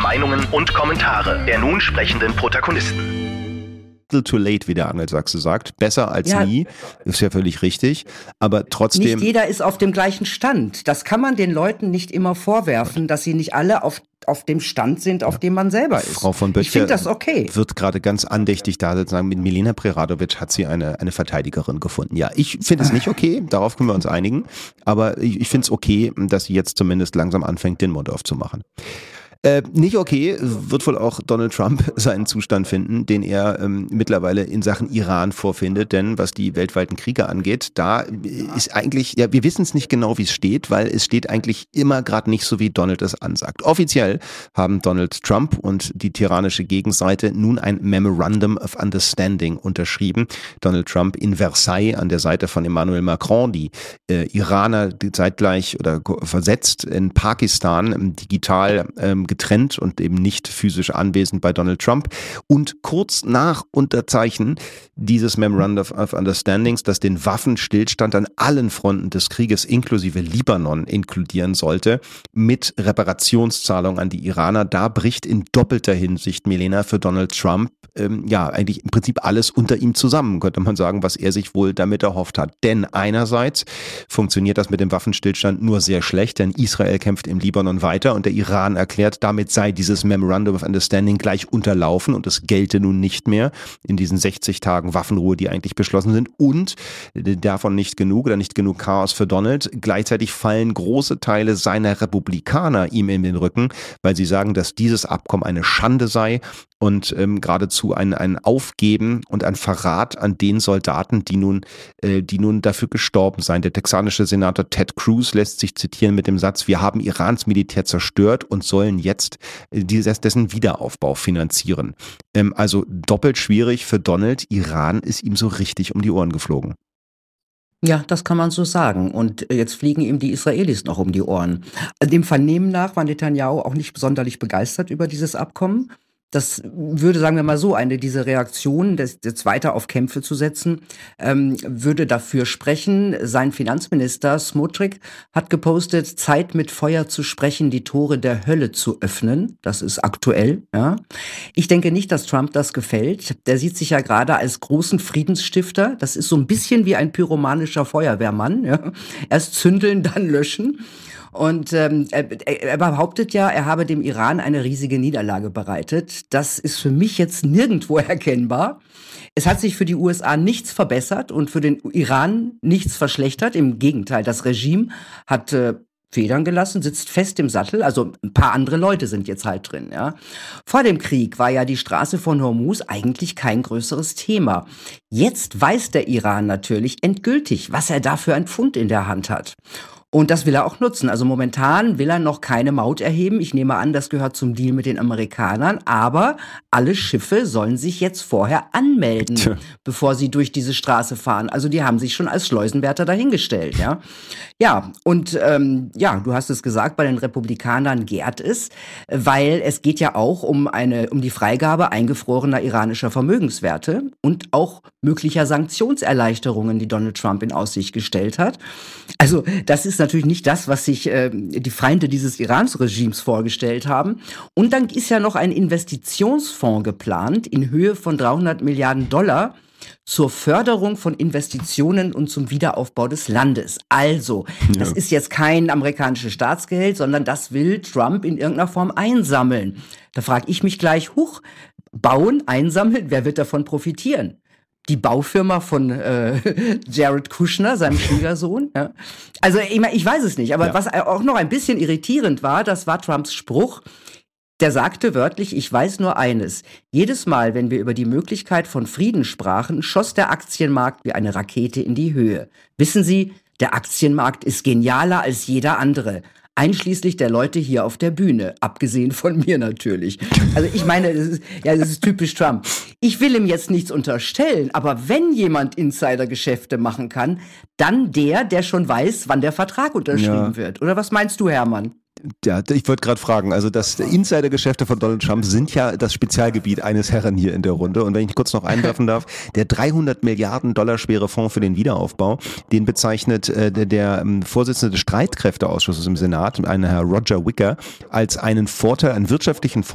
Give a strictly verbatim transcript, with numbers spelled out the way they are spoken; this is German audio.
Meinungen und Kommentare der nun sprechenden Protagonisten. Too late, wie der Angelsachse sagt. Besser als ja, nie, ist ja völlig richtig. Aber trotzdem. Nicht jeder ist auf dem gleichen Stand. Das kann man den Leuten nicht immer vorwerfen, dass sie nicht alle auf, auf dem Stand sind, auf ja. dem man selber ist. Frau von Böttcher, ich finde das okay. Wird gerade ganz andächtig da sozusagen. Mit Milena Preradovic hat sie eine, eine Verteidigerin gefunden. Ja, ich finde es nicht okay. Darauf können wir uns einigen. Aber ich, ich finde es okay, dass sie jetzt zumindest langsam anfängt, den Mund aufzumachen. Äh, nicht okay, wird wohl auch Donald Trump seinen Zustand finden, den er ähm, mittlerweile in Sachen Iran vorfindet, denn was die weltweiten Kriege angeht, da ist eigentlich, ja, wir wissen es nicht genau, wie es steht, weil es steht eigentlich immer gerade nicht so, wie Donald es ansagt. Offiziell haben Donald Trump und die tyrannische Gegenseite nun ein Memorandum of Understanding unterschrieben. Donald Trump in Versailles an der Seite von Emmanuel Macron, die äh, Iraner die zeitgleich oder versetzt in Pakistan ähm, digital ähm, getrennt und eben nicht physisch anwesend bei Donald Trump. Und kurz nach Unterzeichnen dieses Memorandum of Understandings, das den Waffenstillstand an allen Fronten des Krieges inklusive Libanon inkludieren sollte, mit Reparationszahlung an die Iraner, da bricht in doppelter Hinsicht, Milena, für Donald Trump ähm, ja eigentlich im Prinzip alles unter ihm zusammen, könnte man sagen, was er sich wohl damit erhofft hat. Denn einerseits funktioniert das mit dem Waffenstillstand nur sehr schlecht, denn Israel kämpft im Libanon weiter und der Iran erklärt, damit sei dieses Memorandum of Understanding gleich unterlaufen und es gelte nun nicht mehr in diesen sechzig Tagen Waffenruhe, die eigentlich beschlossen sind. Und davon nicht genug oder nicht genug Chaos für Donald. Gleichzeitig fallen große Teile seiner Republikaner ihm in den Rücken, weil sie sagen, dass dieses Abkommen eine Schande sei und ähm, geradezu ein, ein Aufgeben und ein Verrat an den Soldaten, die nun, äh, die nun dafür gestorben seien. Der texanische Senator Ted Cruz lässt sich zitieren mit dem Satz: Wir haben Irans Militär zerstört und sollen jetzt äh, dieses, dessen Wiederaufbau finanzieren. Ähm, also doppelt schwierig für Donald. Iran ist ihm so richtig um die Ohren geflogen. Ja, das kann man so sagen. Und jetzt fliegen ihm die Israelis noch um die Ohren. Dem Vernehmen nach war Netanyahu auch nicht sonderlich begeistert über dieses Abkommen. Das würde, sagen wir mal so, eine diese Reaktion, das jetzt weiter auf Kämpfe zu setzen, ähm, würde dafür sprechen. Sein Finanzminister Smotrich hat gepostet, Zeit mit Feuer zu sprechen, die Tore der Hölle zu öffnen. Das ist aktuell. Ja. Ich denke nicht, dass Trump das gefällt. Der sieht sich ja gerade als großen Friedensstifter. Das ist so ein bisschen wie ein pyromanischer Feuerwehrmann. Ja. Erst zündeln, dann löschen. Und ähm, er, er behauptet ja, er habe dem Iran eine riesige Niederlage bereitet. Das ist für mich jetzt nirgendwo erkennbar. Es hat sich für die U S A nichts verbessert und für den Iran nichts verschlechtert. Im Gegenteil, das Regime hat äh, Federn gelassen, sitzt fest im Sattel. Also ein paar andere Leute sind jetzt halt drin. Ja. Vor dem Krieg war ja die Straße von Hormuz eigentlich kein größeres Thema. Jetzt weiß der Iran natürlich endgültig, was er da für ein Pfund in der Hand hat. Und das will er auch nutzen. Also momentan will er noch keine Maut erheben. Ich nehme an, das gehört zum Deal mit den Amerikanern. Aber alle Schiffe sollen sich jetzt vorher anmelden, Tja. bevor sie durch diese Straße fahren. Also die haben sich schon als Schleusenwärter dahingestellt. Ja, ja und ähm, ja, du hast es gesagt, bei den Republikanern gärt es, weil es geht ja auch um eine um die Freigabe eingefrorener iranischer Vermögenswerte und auch möglicher Sanktionserleichterungen, die Donald Trump in Aussicht gestellt hat. Also das ist natürlich nicht das, was sich äh, die Feinde dieses Irans-Regimes vorgestellt haben. Und dann ist ja noch ein Investitionsfonds geplant in Höhe von dreihundert Milliarden Dollar zur Förderung von Investitionen und zum Wiederaufbau des Landes. Also, ja. das ist jetzt kein amerikanisches Staatsgeld, sondern das will Trump in irgendeiner Form einsammeln. Da frage ich mich gleich, huch, bauen, einsammeln, wer wird davon profitieren? Die Baufirma von äh, Jared Kushner, seinem Schwiegersohn. Ja. Also ich, mein, ich weiß es nicht, aber ja. was auch noch ein bisschen irritierend war, das war Trumps Spruch. Der sagte wörtlich, ich weiß nur eines. Jedes Mal, wenn wir über die Möglichkeit von Frieden sprachen, schoss der Aktienmarkt wie eine Rakete in die Höhe. Wissen Sie, der Aktienmarkt ist genialer als jeder andere. Einschließlich der Leute hier auf der Bühne, abgesehen von mir natürlich. Also ich meine, das ist, ja, das ist typisch Trump. Ich will ihm jetzt nichts unterstellen, aber wenn jemand Insidergeschäfte machen kann, dann der, der schon weiß, wann der Vertrag unterschrieben ja. wird. Oder was meinst du, Hermann? Ja, ich wollte gerade fragen, also das Insidergeschäfte von Donald Trump sind ja das Spezialgebiet eines Herren hier in der Runde. Und wenn ich kurz noch einwerfen darf, der dreihundert Milliarden Dollar schwere Fonds für den Wiederaufbau, den bezeichnet äh, der, der ähm, Vorsitzende des Streitkräfteausschusses im Senat, ein Herr Roger Wicker, als einen Vorteil, einen wirtschaftlichen Vorteil